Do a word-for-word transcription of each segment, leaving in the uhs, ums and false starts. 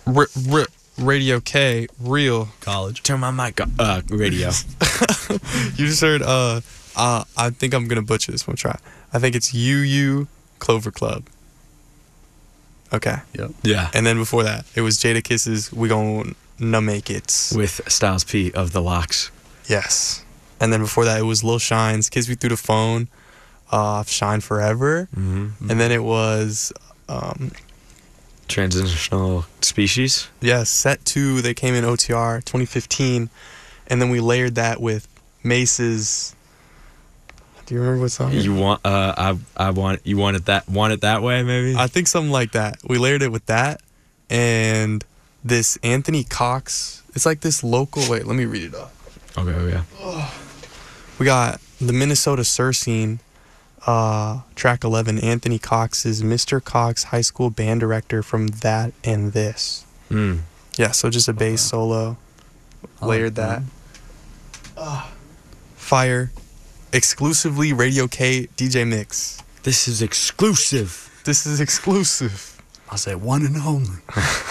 R- R- Radio K, real. College. Turn my mic up. Uh, radio. You just heard, uh, uh, I think I'm going to butcher this one. Try. I think it's U U Clover Club. Okay. Yep. Yeah. And then before that, it was Jada Kiss's We Gon' Make It. With Styles P of The Locks. Yes. And then before that, it was Lil Shine's Kiss Me Through the Phone, uh, Shine Forever. Mm-hmm. And then it was, um, Transitional Species. yeah, Set two. They came in O T R twenty fifteen. And then we layered that with Mace's. Do you remember what song? You want? Uh, I I want you want it that want it that way maybe. I think something like that. We layered it with that and this Anthony Cox. It's like this local. Wait, let me read it off. okay. Oh yeah. We got the Minnesota Surcine, uh, track eleven. Anthony Cox is Mister Cox, high school band director from That and This. Mm. Yeah, so just a bass solo. I like Layered that. Ah, fire. Exclusively Radio K D J Mix. This is exclusive. This is exclusive. I say one and only.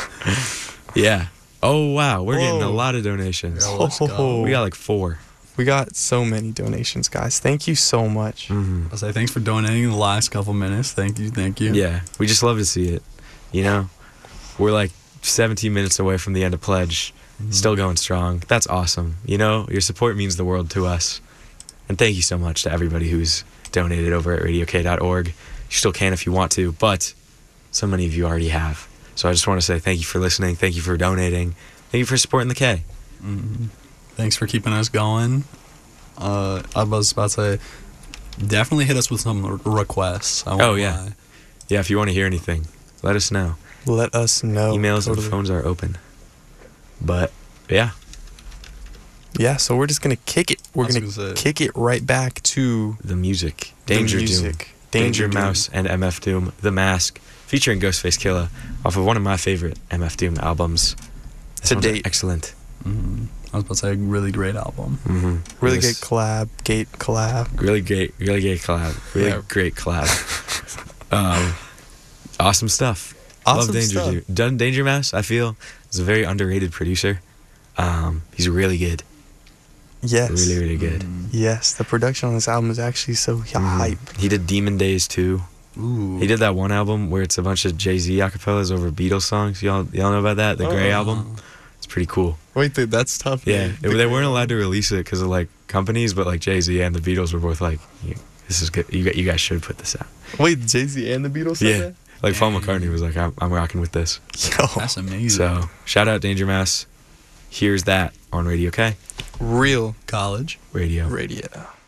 Yeah. Oh wow, we're getting a Whoa. lot of donations. Yeah, let's go. We got like four. We got so many donations, guys. Thank you so much. Mm-hmm. I say thanks for donating the last couple minutes. Thank you, thank you. Yeah, we just love to see it. You know, we're like seventeen minutes away from the end of Pledge, Mhm. still going strong. That's awesome. You know, your support means the world to us. And thank you so much to everybody who's donated over at radio k dot org. You still can if you want to, but so many of you already have. So I just want to say thank you for listening. Thank you for donating. Thank you for supporting the K. Mhm. Thanks for keeping us going. Uh, I was about to say, definitely hit us with some re- requests. I won't Oh, yeah. lie. Yeah, if you want to hear anything, let us know. Let us know. Emails Totally. and phones are open. But yeah, Yeah, so we're just gonna kick it. We're I was gonna gonna say- kick it right back to the music. Danger the Doom. music. Danger, Danger Doom. Mouse and M F Doom, The Mask, featuring Ghostface Killah, off of one of my favorite M F Doom albums. This To one's date. excellent. Mhm. I was about to say, really great album. Mm-hmm. Really This- good collab, Gate collab. Really great, really great collab. Really Yeah. great collab. um, awesome stuff. Awesome Love Danger stuff. Doom. Done Danger Mouse, I feel, is a very underrated producer. Um, he's really good. Yes. Really, really good. Mm. Yes, the production on this album is actually so Mhm. hype. He did Demon Days too. Ooh. He did that one album where it's a bunch of Jay-Z acapellas over Beatles songs. Y'all, y'all know about that? The Gray Oh. album. It's pretty cool. Wait, dude, that's tough. Yeah, man. it- they weren't allowed to release it because of like companies, but like Jay-Z and the Beatles were both like, "You- "This is good. You, gu- you guys should put this out." Wait, Jay Z and the Beatles said Yeah, that? like Paul Dang. McCartney was like, "I'm, I'm rocking with this." Yo, That's amazing. So shout out Danger Mouse. Here's that on Radio K real College. Radio. radio.